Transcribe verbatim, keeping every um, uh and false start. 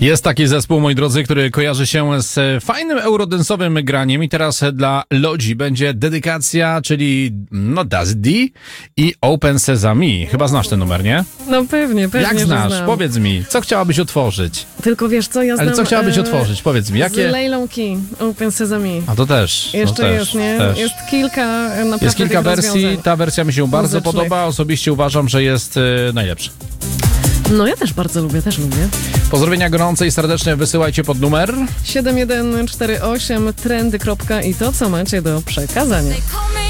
Jest taki zespół, moi drodzy, który kojarzy się z fajnym eurodensowym graniem i teraz dla Lodzi będzie dedykacja, czyli no Does D i Open Sesame. Chyba znasz ten numer, nie? No pewnie, pewnie, Jak że znasz? znam. Powiedz mi, co chciałabyś otworzyć? Tylko wiesz co, ja znam... Ale co chciałabyś e, otworzyć? Powiedz mi, jakie... Z Leilą Key, Open Sesame. A to też. Jeszcze no też, jest, nie? Też. Jest kilka e, naprawdę Jest kilka tych wersji, rozwiązań ta wersja mi się bardzo muzycznych. podoba. Osobiście uważam, że jest y, najlepsza. No ja też bardzo lubię, też lubię. Pozdrowienia gorące i serdeczne wysyłajcie pod numer siedem jeden cztery osiem trendy. I to, co macie do przekazania.